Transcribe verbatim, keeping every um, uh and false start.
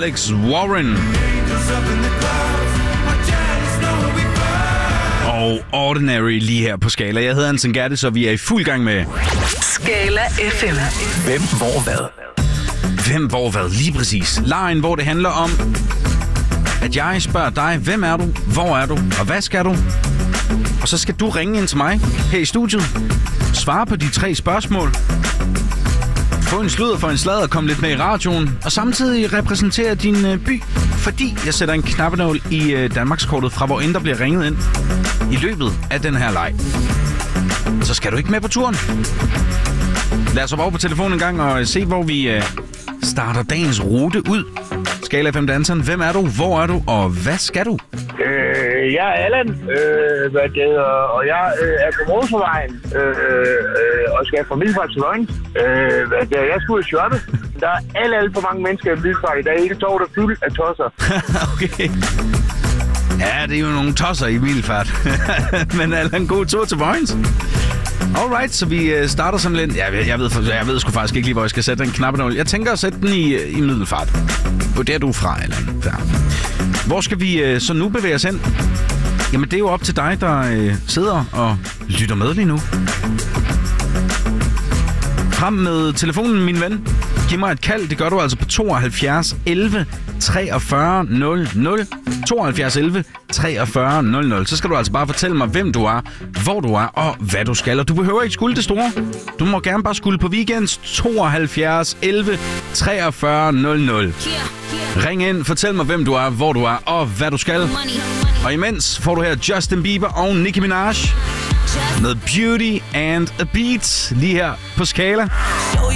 Alex Warren. Og Ordinary lige her på Skala. Jeg hedder Anton Gertis, og vi er i fuld gang med Skala F M. Hvem, hvor, hvad? Hvem, hvor, hvad? Lige præcis. Lejen, hvor det handler om, at jeg spørger dig, hvem er du, hvor er du, og hvad skal du? Og så skal du ringe ind til mig her i studiet, svare på de tre spørgsmål, få en sludder for en sladder, komme lidt med i radioen, og samtidig repræsentere din øh, by, fordi jeg sætter en knappenål i øh, Danmarkskortet fra, hvor end der bliver ringet ind i løbet af den her leg. Så skal du ikke med på turen. Lad os hoppe over på telefonen en gang og se, hvor vi øh, starter dagens rute ud. Skala F M Danseren, hvem er du, hvor er du, og hvad skal du? Øh, jeg er Allan, øh, hvad det hedder, og jeg øh, er på motorvejen øh, øh, og skal fra Middelfart til Vojens. Øh, hvad det er, jeg skal ud og shoppe. Der er alt, alt for mange mennesker i Middelfart i dag. Hele torvet er fyldt af tosser. Okay. Ja, det er jo nogle tosser i Middelfart. Men Allan, god tur til Vojens. Alright, så vi starter sådan lidt. Jeg ved, jeg ved, jeg ved sgu faktisk ikke lige, hvor jeg skal sætte den knappenål. Jeg tænker at sætte den i, i Middelfart. Hvor der er du fra, Allan. Ja. Hvor skal vi så nu bevæge os hen? Jamen, det er jo op til dig, der øh, sidder og lytter med lige nu. Frem med telefonen, min ven. Giv mig et kald. Det gør du altså på tooghalvfjerds elleve treogfyrre nul nul. tooghalvfjerds elleve treogfyrre nul nul. Så skal du altså bare fortælle mig, hvem du er, hvor du er og hvad du skal. Og du behøver ikke skulle det store. Du må gerne bare skulle på weekends. tooghalvfjerds elleve treogfyrre nul nul. Ring ind, fortæl mig, hvem du er, hvor du er og hvad du skal. Og imens får du her Justin Bieber og Nicki Minaj med Beauty and a Beat lige her på Skala.